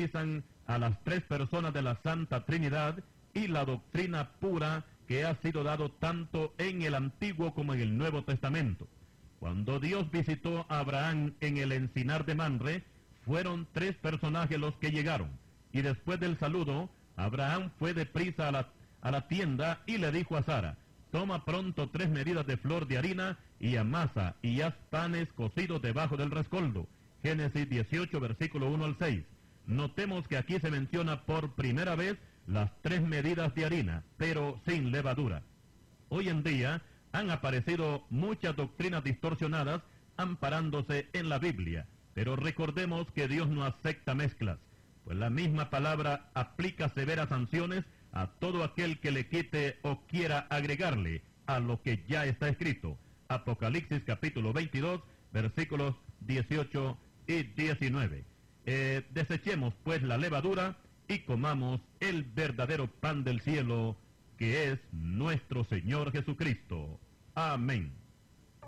simbolizan a las tres personas de la Santa Trinidad y la doctrina pura que ha sido dado tanto en el Antiguo como en el Nuevo Testamento. Cuando Dios visitó a Abraham en el encinar de Mamre, fueron tres personajes los que llegaron, y después del saludo, Abraham fue deprisa a la tienda y le dijo a Sara: toma pronto 3 medidas de flor de harina y amasa y haz panes cocidos debajo del rescoldo. Génesis 18, versículo 1 al 6. Notemos que aquí se menciona por primera vez las 3 medidas de harina, pero sin levadura. Hoy en día han aparecido muchas doctrinas distorsionadas amparándose en la Biblia, pero recordemos que Dios no acepta mezclas, pues la misma palabra aplica severas sanciones a todo aquel que le quite o quiera agregarle a lo que ya está escrito. Apocalipsis capítulo 22, versículos 18 y 19. Desechemos pues la levadura y comamos el verdadero pan del cielo, que es nuestro Señor Jesucristo. Amén.